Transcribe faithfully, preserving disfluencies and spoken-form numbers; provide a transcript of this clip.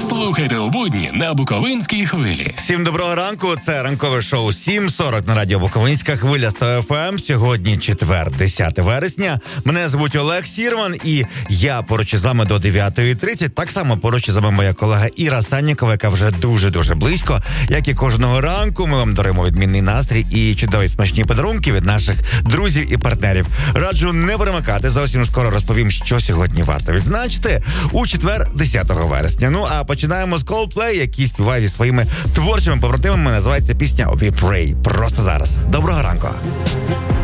Слухайте у будні на Буковинській хвилі. Всім доброго ранку, це ранкове шоу сім сорок на радіо Буковинська хвиля сто еф ем. Сьогодні четвер, десяте вересня. Мене звуть Олег Сірман і я поруч із вами до дев'ятої тридцять. Так само поруч із вами моя колега Іра Саннікова, яка вже дуже-дуже близько. Як і кожного ранку, ми вам даруємо відмінний настрій і чудові смачні подарунки від наших друзів і партнерів. Раджу не перемикати, зовсім скоро розповім, що сьогодні варто відзначити у четвер, десятого вересня. Ну, а починаємо з Coldplay, які співають зі своїми творчими побратимами. Називається пісня «We Pray». Просто зараз. Доброго ранку.